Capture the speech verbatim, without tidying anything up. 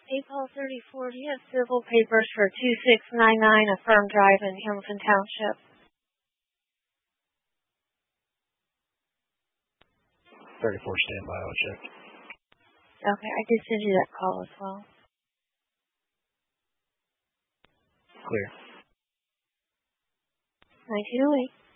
April thirty-four, do you have civil papers for two six nine nine Affirm Drive in Hamilton Township? thirty-four standby, I'll check. Okay, I did send you that call as well. Clear. nineteen oh eight.